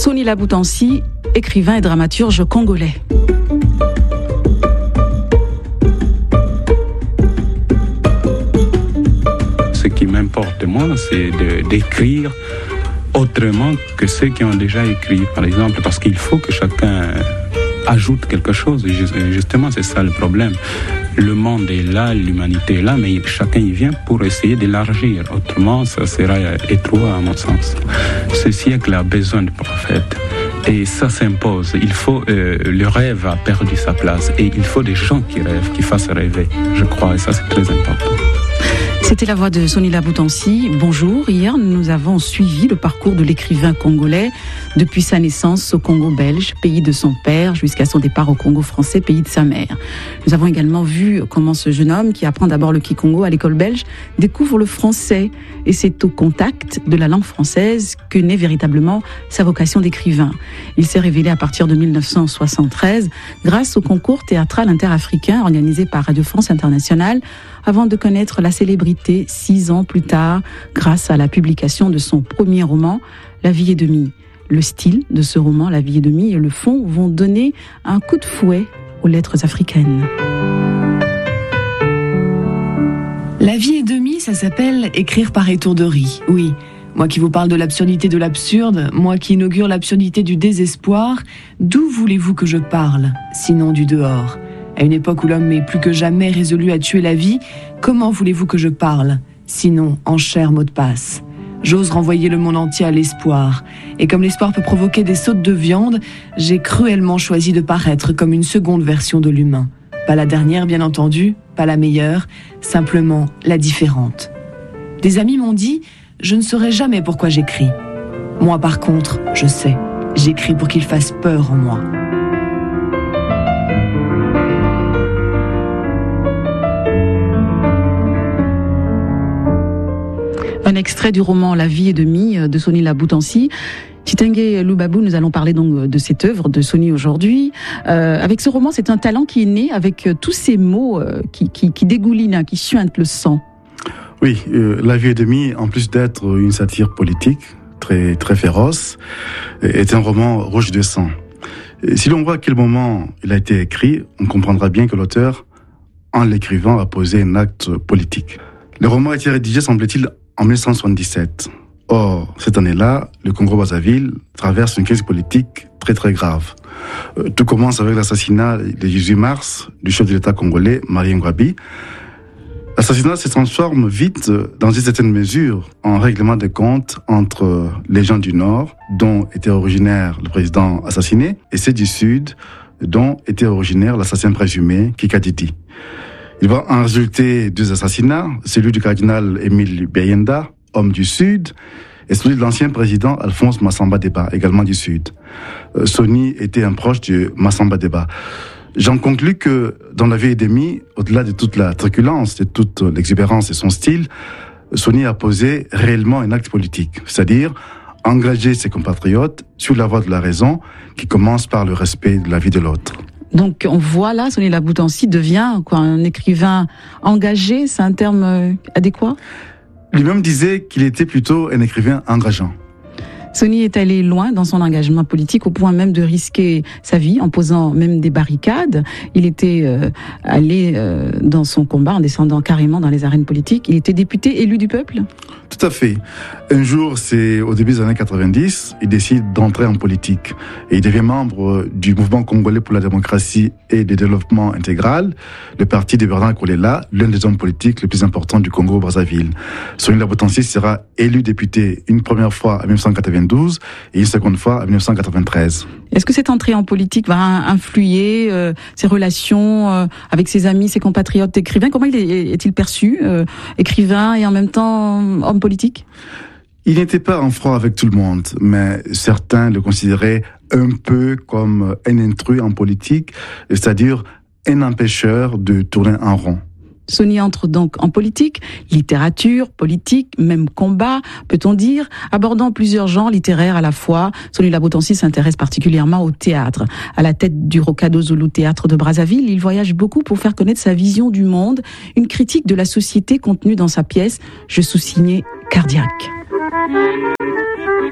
Sony Laboutansi, écrivain et dramaturge congolais. Ce qui m'importe moi, c'est d'écrire autrement que ceux qui ont déjà écrit, par exemple, parce qu'il faut que chacun ajoute quelque chose. Justement, c'est ça le problème. Le monde est là, l'humanité est là, mais chacun y vient pour essayer d'élargir. Autrement, ça sera étroit à mon sens. Ce siècle a besoin de prophètes. Et ça s'impose. Il faut, le rêve a perdu sa place. Et il faut des gens qui rêvent, qui fassent rêver, je crois. Et ça, c'est très important. C'était la voix de Sony Laboutansi. Bonjour. Hier, nous avons suivi le parcours de l'écrivain congolais depuis sa naissance au Congo belge, pays de son père, jusqu'à son départ au Congo français, pays de sa mère. Nous avons également vu comment ce jeune homme, qui apprend d'abord le kikongo à l'école belge, découvre le français. Et c'est au contact de la langue française que naît véritablement sa vocation d'écrivain. Il s'est révélé à partir de 1973 grâce au concours théâtral interafricain organisé par Radio France Internationale, avant de connaître la célébrité 6 ans plus tard grâce à la publication de son premier roman, La vie et demie. Le style de ce roman, La vie et demie, et le fond vont donner un coup de fouet aux lettres africaines. La vie et demie, ça s'appelle écrire par étourderie. Oui, moi qui vous parle de l'absurdité de l'absurde, moi qui inaugure l'absurdité du désespoir, d'où voulez-vous que je parle, sinon du dehors ? À une époque où l'homme est plus que jamais résolu à tuer la vie, comment voulez-vous que je parle, sinon en cher mot de passe ? J'ose renvoyer le monde entier à l'espoir. Et comme l'espoir peut provoquer des sautes de viande, j'ai cruellement choisi de paraître comme une seconde version de l'humain. Pas la dernière, bien entendu, pas la meilleure, simplement la différente. Des amis m'ont dit, je ne saurais jamais pourquoi j'écris. Moi, par contre, je sais. J'écris pour qu'il fasse peur en moi. Un extrait du roman La vie et demie de Sony Laboutansi. Chitenge Lubabou, nous allons parler donc de cette œuvre de Sony aujourd'hui. Avec ce roman, c'est un talent qui est né avec tous ces mots qui dégoulinent, qui suintent le sang. Oui, La vie et demie, en plus d'être une satire politique très, très féroce, est un roman rouge de sang. Et si l'on voit à quel moment il a été écrit, on comprendra bien que l'auteur, en l'écrivant, a posé un acte politique. Le roman a été rédigé, semble-t-il, en 1977. Or, cette année-là, le Congo-Brazzaville traverse une crise politique très très grave. Tout commence avec l'assassinat le 18 mars du chef de l'État congolais, Marie Ngouabi. L'assassinat se transforme vite, dans une certaine mesure, en règlement de comptes entre les gens du Nord, dont était originaire le président assassiné, et ceux du Sud, dont était originaire l'assassin présumé, Kika Didi. Il va en résulter 2 assassinats, celui du cardinal Émile Biayenda, homme du Sud, et celui de l'ancien président Alphonse Massamba Deba, également du Sud. Sony était un proche de Massamba Deba. J'en conclus que dans La vie et demie, au-delà de toute la truculence, de toute l'exubérance de son style, Sony a posé réellement un acte politique, c'est-à-dire engager ses compatriotes sur la voie de la raison qui commence par le respect de la vie de l'autre. Donc on voit là, Sony Laboutansi devient un écrivain engagé, c'est un terme adéquat ? Lui-même disait qu'il était plutôt un écrivain engageant. Sony est allé loin dans son engagement politique au point même de risquer sa vie en posant même des barricades. Il était allé dans son combat en descendant carrément dans les arènes politiques. Il était député élu du peuple ? Tout à fait. Un jour, c'est au début des années 90, il décide d'entrer en politique. Et il devient membre du mouvement congolais pour la démocratie et le développement intégral, le parti de Bernard Kolela, l'un des hommes politiques les plus importants du Congo-Brazzaville. Sony Laboutansi sera élu député une première fois en 1992 et une seconde fois en 1993. Est-ce que cette entrée en politique va influer ses relations avec ses amis, ses compatriotes écrivains ? Comment est-il perçu, écrivain et en même temps homme politique ? Il n'était pas en froid avec tout le monde, mais certains le considéraient un peu comme un intrus en politique, c'est-à-dire un empêcheur de tourner en rond. Sony entre donc en politique, littérature, politique, même combat, peut-on dire, abordant plusieurs genres littéraires à la fois. Sony Laboutansi s'intéresse particulièrement au théâtre. À la tête du Rocado Zulu Théâtre de Brazzaville, il voyage beaucoup pour faire connaître sa vision du monde, une critique de la société contenue dans sa pièce « Je sous-signais cardiaque ».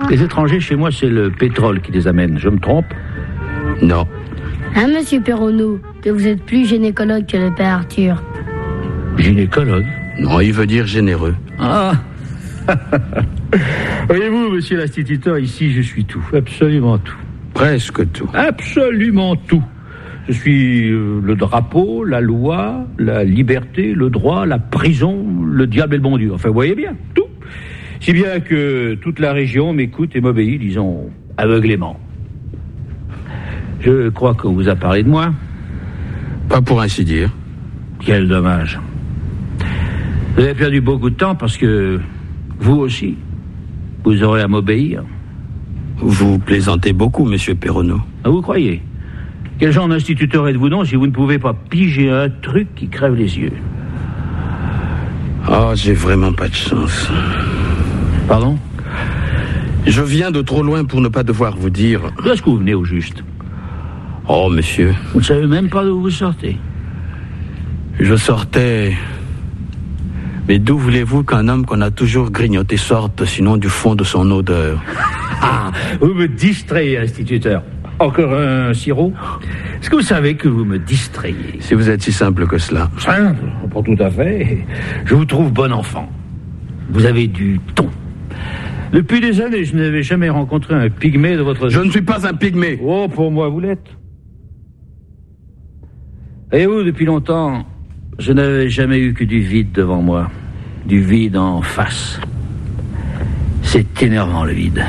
Les étrangers, chez moi, c'est le pétrole qui les amène. Je me trompe? Non. Hein, monsieur Perronneau, que vous êtes plus gynécologue que le père Arthur. Gynécologue? Non, il veut dire généreux. Ah. Voyez-vous, monsieur l'instituteur, ici, je suis tout. Absolument tout. Presque tout. Absolument tout. Je suis le drapeau, la loi, la liberté, le droit, la prison, le diable et le bon Dieu. Enfin, vous voyez bien, tout. Si bien que toute la région m'écoute et m'obéit, disons, aveuglément. Je crois qu'on vous a parlé de moi. Pas pour ainsi dire. Quel dommage. Vous avez perdu beaucoup de temps parce que vous aussi, vous aurez à m'obéir. Vous plaisantez beaucoup, monsieur Perronneau. Ah, vous croyez? Quel genre d'instituteur êtes-vous donc si vous ne pouvez pas piger un truc qui crève les yeux? Oh, j'ai vraiment pas de chance. Pardon? Je viens de trop loin pour ne pas devoir vous dire... D'où est-ce que vous venez au juste? Oh, monsieur... Vous ne savez même pas d'où vous sortez. Je sortais... Mais d'où voulez-vous qu'un homme qu'on a toujours grignoté sorte, sinon du fond de son odeur? Ah, vous me distrayez, instituteur. Encore un sirop? Est-ce que vous savez que vous me distrayez? Si vous êtes si simple que cela. Simple, pas tout à fait. Je vous trouve bon enfant. Vous avez du ton. Depuis des années, je n'avais jamais rencontré un pygmée de votre... Je ne suis pas un pygmée. Oh, pour moi, vous l'êtes. Et vous, depuis longtemps, je n'avais jamais eu que du vide devant moi. Du vide en face. C'est énervant, le vide.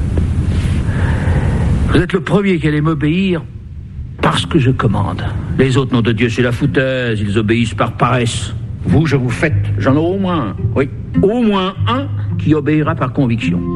Vous êtes le premier qui allait m'obéir parce que je commande. Les autres, nom de Dieu, c'est la foutaise. Ils obéissent par paresse. Vous, je vous fête. J'en ai au moins un. Oui, au moins un qui obéira par conviction.